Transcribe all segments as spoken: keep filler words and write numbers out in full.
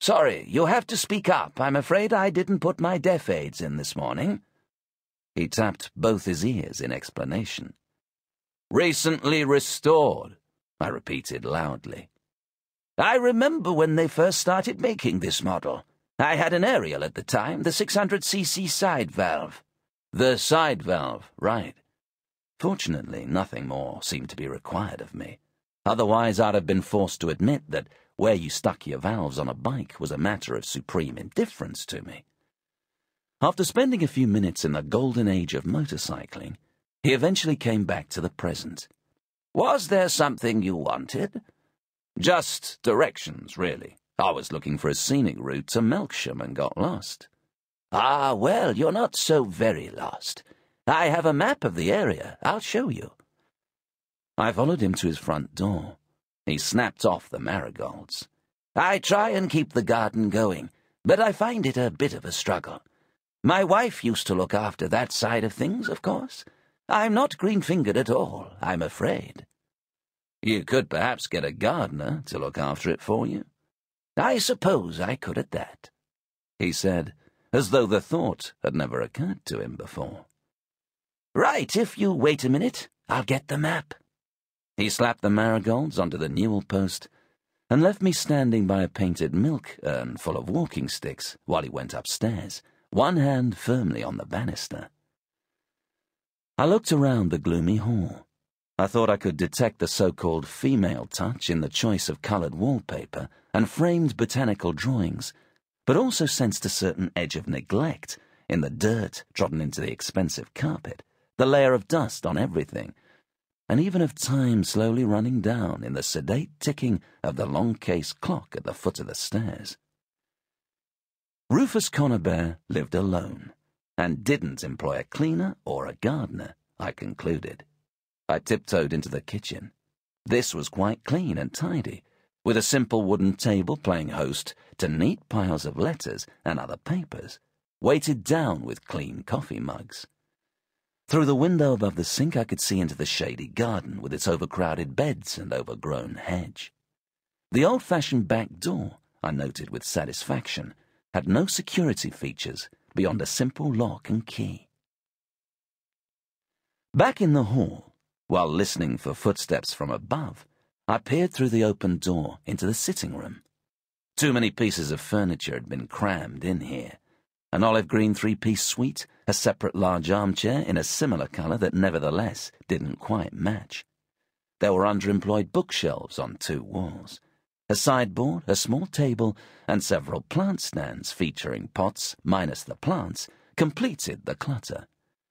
Sorry, you have to speak up. I'm afraid I didn't put my deaf aids in this morning." He tapped both his ears in explanation. "Recently restored," I repeated loudly. "I remember when they first started making this model. I had an Ariel at the time, the six hundred c c side valve." "The side valve, right." Fortunately, nothing more seemed to be required of me. Otherwise, I'd have been forced to admit that where you stuck your valves on a bike was a matter of supreme indifference to me. After spending a few minutes in the golden age of motorcycling, he eventually came back to the present. "Was there something you wanted?" "Just directions, really. I was looking for a scenic route to Melksham and got lost." "Ah, well, you're not so very lost. I have a map of the area. I'll show you." I followed him to his front door. He snapped off the marigolds. "I try and keep the garden going, but I find it a bit of a struggle. My wife used to look after that side of things, of course. I'm not green-fingered at all, I'm afraid." "You could perhaps get a gardener to look after it for you." "I suppose I could at that," he said, as though the thought had never occurred to him before. "Right, if you wait a minute, I'll get the map." He slapped the marigolds onto the newel post and left me standing by a painted milk urn full of walking sticks while he went upstairs, one hand firmly on the banister. I looked around the gloomy hall. I thought I could detect the so-called female touch in the choice of coloured wallpaper and framed botanical drawings, but also sensed a certain edge of neglect in the dirt trodden into the expensive carpet, the layer of dust on everything, and even of time slowly running down in the sedate ticking of the long case clock at the foot of the stairs. Rufus Conybeare lived alone, and didn't employ a cleaner or a gardener, I concluded. I tiptoed into the kitchen. This was quite clean and tidy, with a simple wooden table playing host to neat piles of letters and other papers, weighted down with clean coffee mugs. Through the window above the sink I could see into the shady garden with its overcrowded beds and overgrown hedge. The old-fashioned back door, I noted with satisfaction, had no security features beyond a simple lock and key. Back in the hall, while listening for footsteps from above, I peered through the open door into the sitting room. Too many pieces of furniture had been crammed in here. An olive green three-piece suite, a separate large armchair in a similar colour that nevertheless didn't quite match. There were underemployed bookshelves on two walls. A sideboard, a small table, and several plant stands featuring pots minus the plants completed the clutter.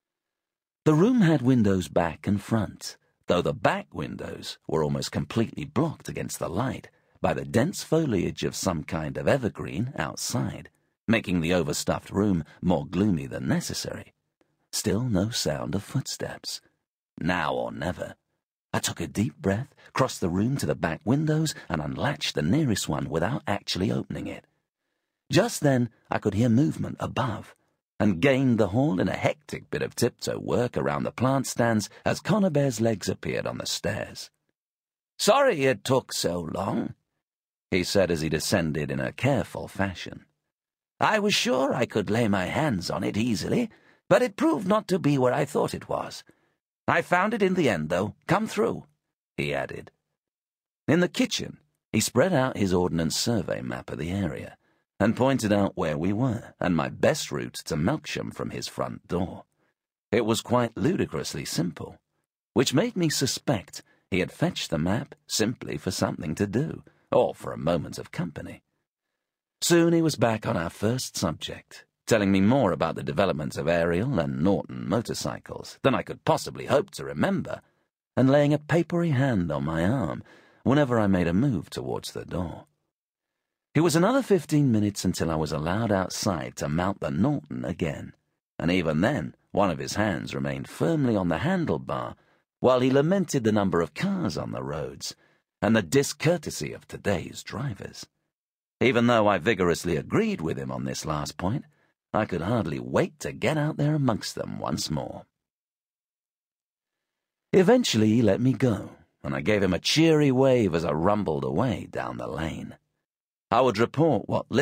The room had windows back and front, though the back windows were almost completely blocked against the light by the dense foliage of some kind of evergreen outside, making the overstuffed room more gloomy than necessary. Still no sound of footsteps. Now or never. I took a deep breath, crossed the room to the back windows, and unlatched the nearest one without actually opening it. Just then I could hear movement above, and gained the hall in a hectic bit of tiptoe work around the plant stands as Conybeare's legs appeared on the stairs. "Sorry it took so long," he said as he descended in a careful fashion. "I was sure I could lay my hands on it easily, but it proved not to be where I thought it was. I found it in the end, though. Come through," he added. In the kitchen, he spread out his ordnance survey map of the area and pointed out where we were and my best route to Melksham from his front door. It was quite ludicrously simple, which made me suspect he had fetched the map simply for something to do, or for a moment of company. Soon he was back on our first subject, telling me more about the development of Ariel and Norton motorcycles than I could possibly hope to remember, and laying a papery hand on my arm whenever I made a move towards the door. It was another fifteen minutes until I was allowed outside to mount the Norton again, and even then one of his hands remained firmly on the handlebar while he lamented the number of cars on the roads and the discourtesy of today's drivers. Even though I vigorously agreed with him on this last point, I could hardly wait to get out there amongst them once more. Eventually he let me go, and I gave him a cheery wave as I rumbled away down the lane. I would report what